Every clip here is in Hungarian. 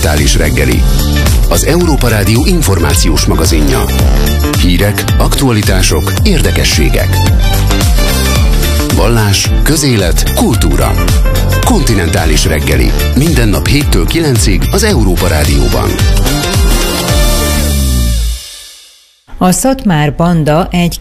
Kontinentális reggeli. Az Európa Rádió információs magazinja. Hírek, aktualitások, érdekességek. Vallás, közélet, kultúra. Kontinentális reggeli. Minden nap 7-től 9-ig az Európa Rádióban. A Szatmár Banda egy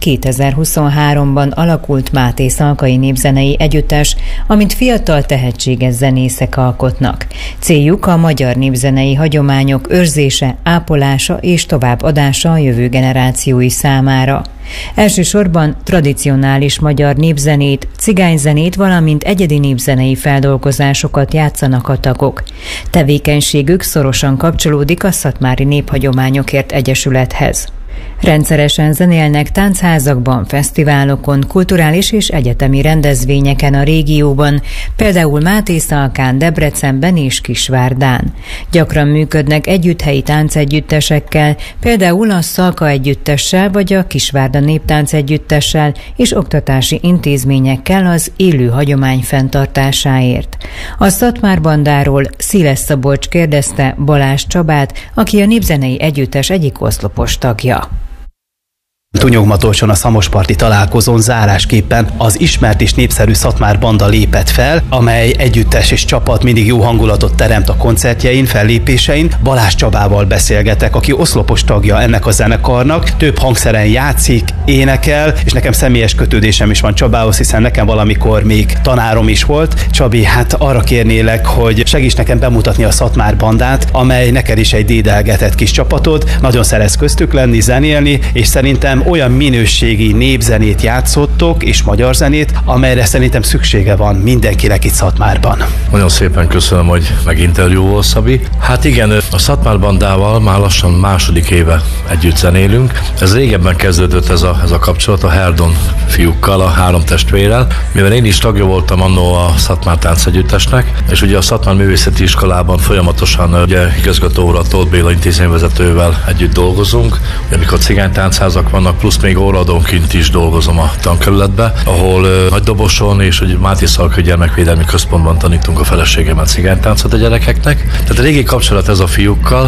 2023-ban alakult mátészalkai népzenei együttes, amit fiatal tehetséges zenészek alkotnak. Céljuk a magyar népzenei hagyományok őrzése, ápolása és továbbadása a jövő generációi számára. Elsősorban tradicionális magyar népzenét, cigányzenét, valamint egyedi népzenei feldolgozásokat játszanak a tagok. Tevékenységük szorosan kapcsolódik a Szatmári Néphagyományokért Egyesülethez. Rendszeresen zenélnek táncházakban, fesztiválokon, kulturális és egyetemi rendezvényeken a régióban, például Mátészalkán, Debrecenben és Kisvárdán. Gyakran működnek együtthelyi táncegyüttesekkel, például a Szalka együttessel vagy a Kisvárda néptánc együttessel és oktatási intézményekkel az élő hagyomány fenntartásáért. A Szatmár Bandáról Széles Szabolcs kérdezte Balázs Csabát, aki a népzenei együttes egyik oszlopos tagja. Tunyogmatorson a szamosparti találkozón zárásképpen az ismert és népszerű Szatmár Banda lépett fel, amely együttes és csapat mindig jó hangulatot teremt a koncertjein, fellépésein. Balázs Csabával beszélgetek, aki oszlopos tagja ennek a zenekarnak, több hangszeren játszik, énekel, és nekem személyes kötődésem is van Csabához, hiszen nekem valamikor még tanárom is volt. Csabi, hát arra kérnélek, hogy segíts nekem bemutatni a Szatmár Bandát, amely neked is egy dédelgetett kis csapatod, nagyon szeretsz köztük lenni, zenélni, és szerintem olyan minőségi népzenét játszottok, és magyar zenét, amelyre szerintem szüksége van mindenkinek itt Szatmárban. Nagyon szépen köszönöm, hogy meginterjúvol, Szabi. Hát igen, a Szatmár Bandával már lassan második éve együtt zenélünk. Ez régebben kezdődött ez a kapcsolat a Herdon fiúkkal, a három testvérrel, mivel én is tagja voltam annó a Szatmár táncegyüttesnek, és ugye a Szatmár Művészeti Iskolában folyamatosan ugye igazgatóra, Tóth Béla intézményvezetővel együtt dolgozunk. Ugye, amikor cigánytáncházak vannak, plusz még óraadónként is dolgozom a tankerületbe, ahol Nagydoboson és ugye Mátészalkai Gyermekvédelmi Központban tanítunk a feleségemmel cigánytáncot a gyerekeknek. Tehát a régi kapcsolat ez a fiúkkal,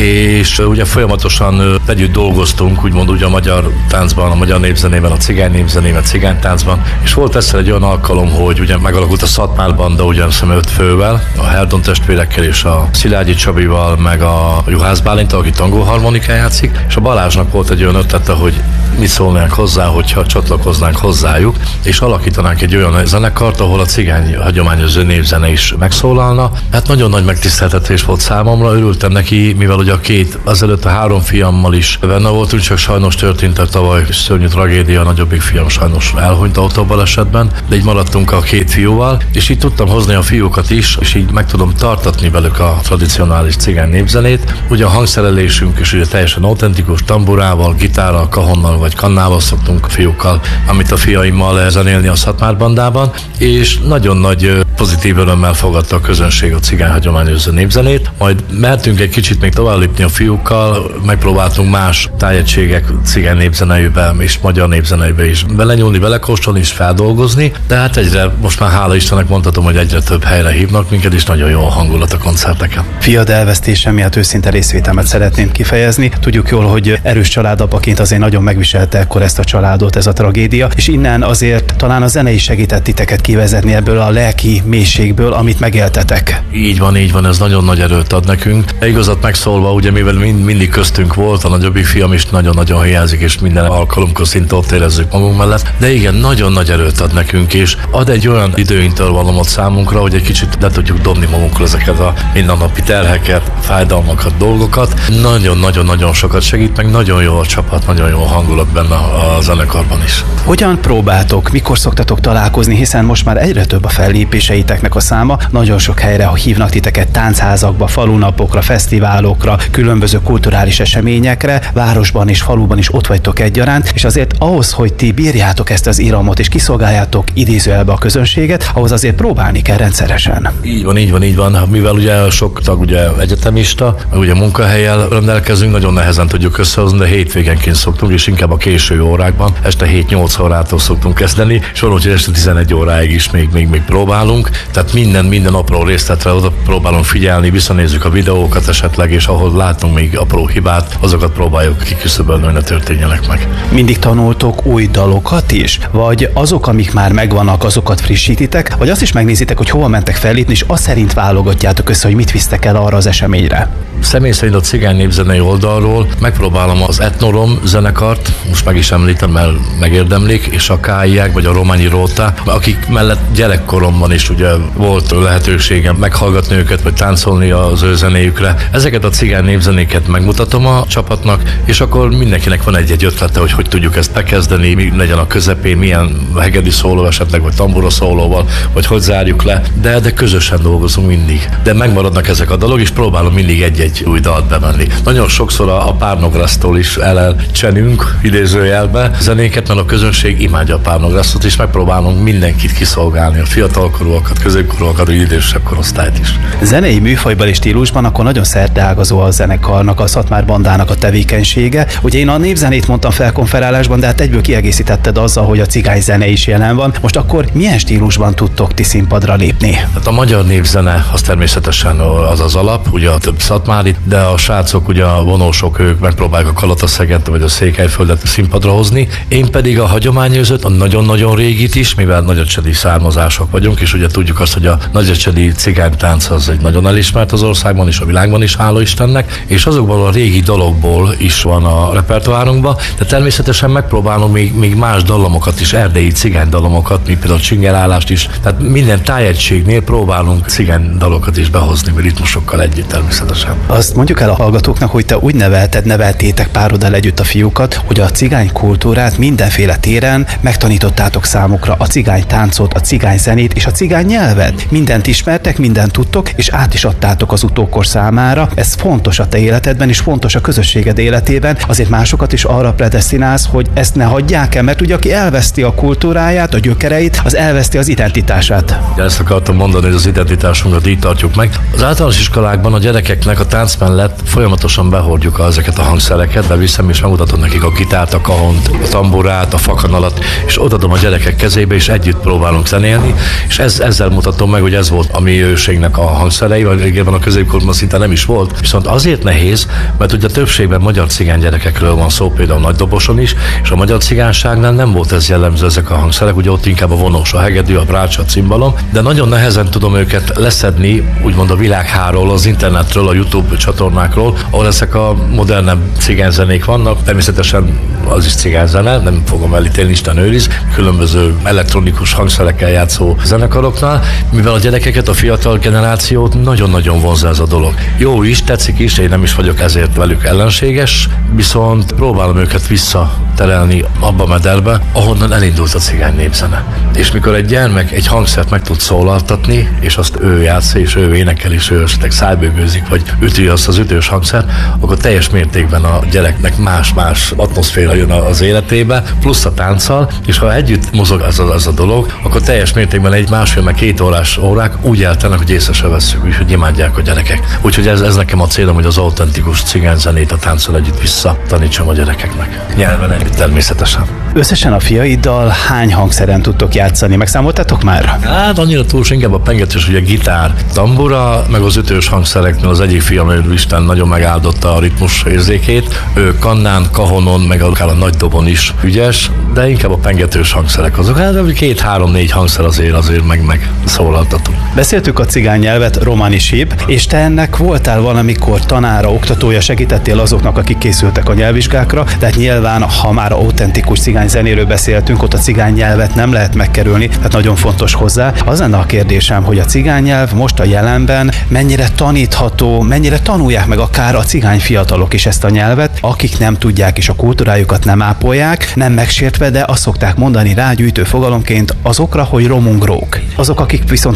és ugye folyamatosan együtt dolgoztunk, úgymond ugye a magyar táncban, a magyar népzenében, a cigány népzenében, a cigánytáncban, és volt egyszer egy olyan alkalom, hogy ugye megalakult a Szatmár Banda, ugyan 5 fővel, a Herdon testvérekkel és a Szilágyi Csabival, meg a Juhász Bálintal, aki tangóharmonikán játszik, és a Balázsnak volt egy olyan ötlete, hogy mit szólnánk hozzá, hogyha csatlakoznánk hozzájuk, és alakítanánk egy olyan zenekart, ahol a cigány hagyományos népzene is megszólalna. Hát nagyon nagy megtiszteltetés volt számomra, örültem neki, mivel ugye azelőtt a 3 fiammal is benne voltunk, csak sajnos történt a tavaly szörnyű tragédia, a nagyobbik fiam sajnos elhunyt autóbalesetben, de így maradtunk a 2 fiúval, és így tudtam hozni a fiúkat is, és így meg tudom tartatni velük a tradicionális cigány népzenét. Ugye a hangszerelésünk is ugye teljesen autentikus, tamburával, gitárral, kahonnal vagy kannával szoktunk fiúkkal, amit a fiaimmal zenélni a Szatmár Bandában, és nagyon nagy pozitív örömmel fogadta a közönség a cigány hagyományos népzenét. Majd mertünk egy kicsit még tovább lépni a fiúkkal, megpróbáltunk más tájegységek cigány népzeneibe és magyar népzeneibe is belenyúlni, belekóstolni és feldolgozni, de hát egyre, most már hála Istennek mondhatom, hogy egyre több helyre hívnak minket, és nagyon jó a hangulat a koncerteken. Fiad elvesztése miatt őszinte részvételmet szeretném kifejezni. Tudjuk jól, hogy erős családapaként azért nagyon megviselte ekkor ezt a családot, ez a tragédia, és innen azért talán a zene is segített titeket kivezetni ebből a lelki mélységből, amit megéltetek. Így van, ez nagyon nagy erőt ad nekünk. Igazat megszólva, ugye mivel mindig köztünk volt, a nagyobbik fiam is nagyon-nagyon hiányzik, és minden alkalomkor szinte ott érezzük magunk mellett, de igen, nagyon nagy erőt ad nekünk, és ad egy olyan időintervallumot számunkra, hogy egy kicsit le tudjuk dobni magunkról ezeket a mindennapi terheket, fájdalmakat, dolgokat. Nagyon-nagyon sokat segít, meg nagyon jó a csapat, nagyon jó a hangulat benne a zenekarban is. Hogyan próbáltok, mikor szoktatok találkozni, hiszen most már egyre több a fellépéseiteknek a száma, nagyon sok helyre hívnak titeket táncházakba, falunapokra, fesztiválokra, különböző kulturális eseményekre, városban és faluban is ott vagytok egyaránt. és azért ahhoz, hogy ti bírjátok ezt az iramot, és kiszolgáljátok idézőjelbe a közönséget, ahhoz azért próbálni kell rendszeresen. Így van. Mivel ugye sok tag ugye egyetemista, ugye munkahellyel rendelkezünk, nagyon nehezen tudjuk összehozni, de hétvégenként szoktunk, és inkább a késő órákban, este 7-8 órától szoktunk kezdeni, és van, hogy este 11 óráig is még próbálunk, tehát minden apró részletre oda próbálunk figyelni, visszanézzük a videókat esetleg, és ahol látunk még apró hibát, azokat próbáljuk kiküszöbölni, hogy ne történjenek meg. Mindig tanultok új dalokat is? Vagy azok, amik már megvannak, azokat frissítitek? Vagy azt is megnézitek, hogy hova mentek fellépni, és azt szerint válogatjátok össze, hogy mit visztek el arra az eseményre? Személy szerint a cigány népzenei oldalról megpróbálom az Etnorom zenekart, most meg is említem, mert megérdemlik, és a Káiák, vagy a Rományi Róta, akik mellett gyerekkoromban is ugye volt lehetőségem meghallgatni őket, vagy táncolni az ő zenéjükre. Ezeket a cigány népzenéket megmutatom a csapatnak, és akkor mindenkinek van egy ötlete, hogy tudjuk ezt bekezdeni, mi legyen a közepén, milyen hegedi szóló esetleg, vagy tambura szólóval, vagy hogy zárjuk le, de közösen dolgozunk mindig. De megmaradnak ezek a dalok, és próbálom mindig egy új dalt bemenni. Nagyon sokszor a Párnograsztól is elcsenünk idézőjelbe zenéket, mert a közönség imádja a Párnograsztot, és megpróbálunk mindenkit kiszolgálni, a fiatalkorúakat, középkorúakat, vagy idősebb korosztályt is. Zenei műfajban és stílusban akkor nagyon szerteágazó a zenekarnak, a Szatmár Bandának a tevékenysége. Ugye én a népzenét mondtam felkonferálásban, de hát egyből kiegészítetted azzal, hogy a cigányzene is jelen van. Most akkor milyen stílusban tudtok ti színpadra lépni? Hát a magyar népzene az természetesen az alap, ugye a több szatmári, de a srácok, ugye a vonósok, ők megpróbálják a Kalataszegent vagy a Székelyföldet színpadra hozni. Én pedig a hagyományőrzőt, a nagyon-nagyon régit is, mivel nagyecsedi származások vagyunk, és ugye tudjuk azt, hogy a nagyecsedi cigánytánc az egy nagyon elismert az országban és a világban is, hála Istennek, és azokból a régi dalokból is van a repertoárunkban, de természetesen megpróbálunk még más dallamokat is, erdélyi cigánydalamokat, mint például a csingerállást is, tehát minden tájegységnél próbálunk cigánydalokat is behozni, ritmusokkal együtt természetesen. Azt mondjuk el a hallgatóknak, hogy te úgy neveltétek pároddal együtt a fiúkat, hogy a cigány kultúrát mindenféle téren megtanítottátok számukra, a cigány táncot, a cigány zenét és a cigány nyelvet. Mindent ismertek, mindent tudtok, és át is adtátok az utókor számára. Ez fontos a te életedben, és fontos a közösséged életében. Azért másokat is arra predesztinálsz, hogy ezt ne hagyják el, mert ugye aki elveszti a kultúráját, a gyökereit, az elveszti az identitását. Ezt akartam mondani, hogy az identitásunkat így tartjuk meg. Az általános iskolákban a gyerekeknek a tánc mellett folyamatosan behordjuk ezeket a hangszereket, beviszem és megmutatom nekik a gitárt, a kahont, a tamburát, a fakanalat, és odadom a gyerekek kezébe, és együtt próbálunk zenélni, és ezzel mutatom meg, hogy ez volt a mi őségnek a hangszerei, vagy régebben a középkorban szinte nem is volt. Viszont azért nehéz, mert ugye többségben magyar cigány gyerekekről van szó, például Nagydoboson is, és a magyar cigányságnál nem volt ez jellemző, ezek a hangszerek, ugye ott inkább a vonós, a hegedű, a brácsa, a cimbalom, de nagyon nehezen tudom őket leszedni, úgymond a világhálóról, az internetről, a YouTube csatornákról, ahol ezek a modernebb cigányzenék vannak. Természetesen az is cigányzene, nem fogom elítélni, Isten őriz, különböző elektronikus hangszerekkel játszó zenekaroknál, mivel a gyerekeket, a fiatal generációt nagyon-nagyon vonzza ez a dolog. Jó is, tetszik is, én nem is vagyok ezért velük ellenséges, viszont próbálom őket visszaterelni abba a mederbe, ahonnan elindult a cigány népzene. És mikor egy gyermek egy hangszert meg tud szólaltatni, és azt ő játsza, és ő énekel, és ő esetleg szájbőgőzik, vagy üti azt az ütős hangszer, akkor teljes mértékben a gyereknek más-más atmoszféra jön az életébe, plusz a tánccal, és ha együtt mozog az a dolog, akkor teljes mértékben egy másfél, meg 2 órás órák úgy eltelnek, hogy észre se vesszük, és hogy imádják a gyerekek. Úgyhogy ez nekem a célom, hogy az autentikus cigányzenét a tánccal együtt visszatanítsam a gyerekeknek. Nyelven együtt természetesen. Összesen a fiaiddal hány hangszeren tudtok játszani? Megszámoltatok már? Hát annyira túl, inkább a pengetős, ugye gitár, tambura, meg az ütős hangszereknél az egyik fiam, ő Isten nagyon megáldotta a ritmus érzékét. Ő kannán, kahonon, meg akár a nagy dobon is ügyes, de inkább a pengetős hangszerek azok. Hát 2-3-4 hangszer azért meg szólaltatunk. Beszéltük a cigány nyelvet, romani síp, és te ennek voltál valamikor tanára, oktatója, segítettél azoknak, akik készültek a nyelvvizsgákra, de hát nyilván, ha már autentikus cigány zenéről beszéltünk, ott a cigány nyelvet nem lehet megkerülni, tehát nagyon fontos hozzá. Az lenne a kérdésem, hogy a cigány nyelv most a jelenben mennyire tanítható, mennyire tanulják meg akár a cigány fiatalok is ezt a nyelvet, akik nem tudják és a kultúrájukat nem ápolják, nem megsértve, de azt szokták mondani rágyűjtő fogalomként azokra, hogy romungrók. Azok, akik viszont tudják,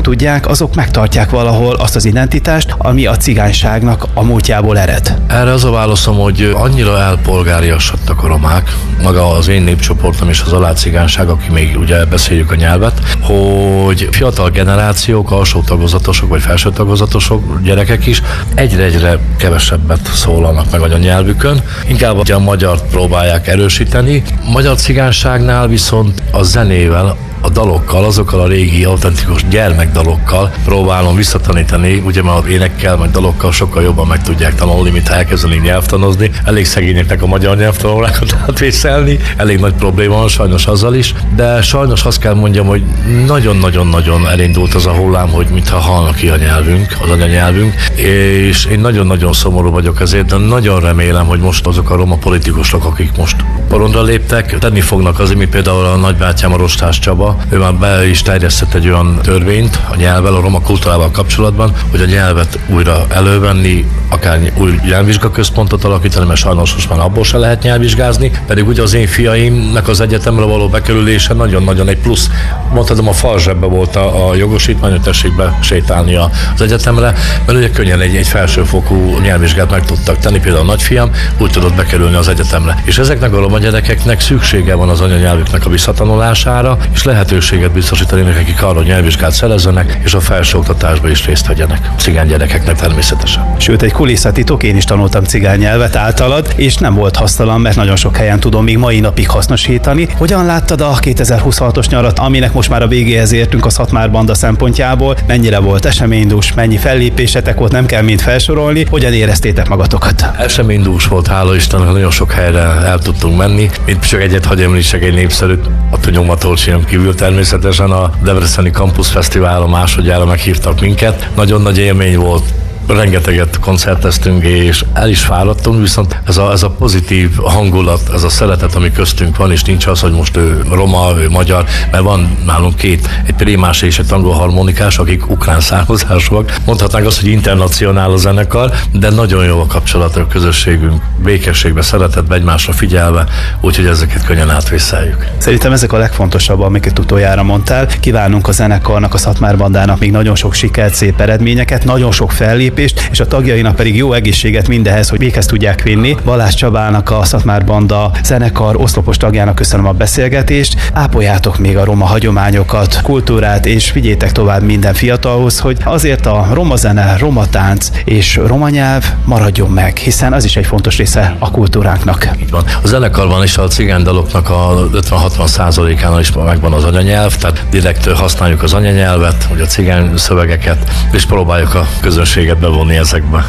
azok megtartják valahol azt az identitást, ami a cigányságnak a múltjából ered. Erre az a válaszom, hogy annyira elpolgáriasodtak a romák, maga az én népcsoportom és az alácigányság, aki még ugye beszéljük a nyelvet, hogy fiatal generációk, alsó tagozatosok vagy felső tagozatosok, gyerekek is egyre kevesebbet szólalnak meg anyanyelvükön, inkább a magyart próbálják erősíteni. Magyar cigányságnál viszont a zenével, a dalokkal, azokkal a régi, autentikus gyermekdalokkal próbálom visszatanítani, ugye már énekkel, meg dalokkal sokkal jobban meg tudják tanulni, mint elkezdeni nyelvtanozni. Elég szegényeknek a magyar nyelvtanulókat átvészelni, elég nagy probléma van sajnos azzal is, de sajnos azt kell mondjam, hogy nagyon-nagyon-nagyon elindult az a hullám, hogy mintha halna ki a nyelvünk, az anyanyelvünk, és én nagyon-nagyon szomorú vagyok ezért, de nagyon remélem, hogy most azok a roma politikusok, akik most porondra léptek, tenni fognak azért, mint például a nagybátyám, a Rostás Csaba, ő már be is terjesztett egy olyan törvényt a nyelvvel, a roma kultúrával kapcsolatban, hogy a nyelvet újra elővenni, akár új nyelvvizsgaközpontot alakítani, mert sajnos most már abból se lehet nyelvvizsgázni, pedig ugye az én fiaimnak az egyetemre való bekerülése nagyon-nagyon egy plusz. Mondhatom, a falzsebbe volt a jogosítvány, hogy tessék be sétálni az egyetemre, mert ugye könnyen egy felsőfokú nyelvvizsgát meg tudtak tenni, például a nagyfiam úgy tudott bekerülni az egyetemre. És ezeknek a roma gyerekeknek szüksége van az anyanyelvüknek a visszatanulására, és lehetőséget biztosítani nekik arra, hogy nyelvvizsgát szerezzenek, és a felsőoktatásba is részt vegyenek. Cigány gyerekeknek természetesen. Sőt, egy kulisszatitok, én is tanultam cigány nyelvet általad, és nem volt hasztalan, mert nagyon sok helyen tudom még mai napig hasznosítani. Hogyan láttad a 2026-os nyarat, aminek most már a végéhez értünk a Szatmár Banda szempontjából? Mennyire volt eseménydús, mennyi fellépésetek volt, nem kell mind felsorolni, hogyan éreztétek magatokat? Eseménydús volt, hála Istennek, nagyon sok helyre el tudtunk menni. Itt csak egyet hagy említsek, egy népszerűt, a Nyomvatolcsinon kívül természetesen a Debreceni Campus Fesztiválon másodjára meghívtak minket. Nagyon nagy élmény volt. Rengeteget koncerteztünk, és el is fáradtunk, viszont ez a pozitív hangulat, ez a szeretet, ami köztünk van, és nincs az, hogy most ő roma, ő magyar, mert van nálunk egy prémás és egy angolharmonikás, akik ukrán származásúak. Mondhatnánk azt, hogy internacionál a zenekar, de nagyon jó a kapcsolat, a közösségünk, békességbe, szeretetbe, egymásra figyelve, úgyhogy ezeket könnyen átvészeljük. Szerintem ezek a legfontosabb, amiket utoljára mondtál. Kívánunk a zenekarnak, a Szatmár Bandának még nagyon sok sikert, szép eredményeket, nagyon sok fellépést, és a tagjainak pedig jó egészséget mindehez, hogy véghez tudják vinni. Balázs Csabának, a Szatmár Banda zenekar oszlopos tagjának köszönöm a beszélgetést. Ápoljátok még a roma hagyományokat, kultúrát, és vigyétek tovább minden fiatalhoz, hogy azért a roma zene, roma tánc és roma nyelv maradjon meg, hiszen az is egy fontos része a kultúránknak. Így van. A zenekarban is a cigándaloknak a 50-60%-ánál is megvan az anyanyelv, tehát direkt használjuk az anyanyelvet, vagy a cigány szövegeket, és próbáljuk a közönséget bevonni ezekbe.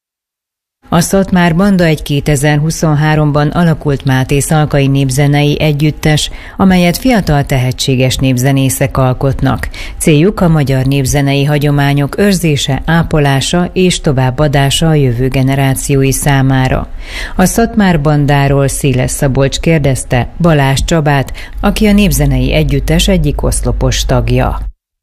A Szatmár Banda egy 2023-ban alakult Máté Szalkai népzenei együttes, amelyet fiatal tehetséges népzenészek alkotnak. Céljuk a magyar népzenei hagyományok őrzése, ápolása és továbbadása a jövő generációi számára. A Szatmár Bandáról Széles Szabolcs kérdezte Balázs Csabát, aki a népzenei együttes egyik oszlopos tagja.